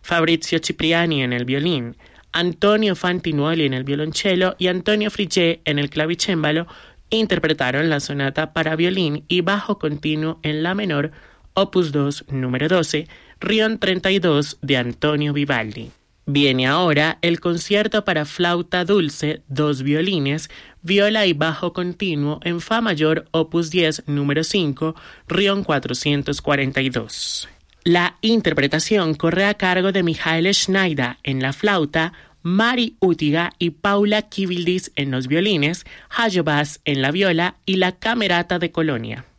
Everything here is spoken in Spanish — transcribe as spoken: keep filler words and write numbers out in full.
Fabrizio Cipriani en el violín, Antonio Fantinuoli en el violonchelo y Antonio Frigé en el clavicémbalo interpretaron la sonata para violín y bajo continuo en la menor, opus dos, número doce, Rion treinta y dos de Antonio Vivaldi. Viene ahora el concierto para flauta dulce, dos violines, viola y bajo continuo en fa mayor, opus diez, número cinco, Rion cuatrocientos cuarenta y dos. La interpretación corre a cargo de Michael Schneider en la flauta, Mari Útiga y Paula Kivildis en los violines, Hajo Bass en la viola y la Camerata de Colonia.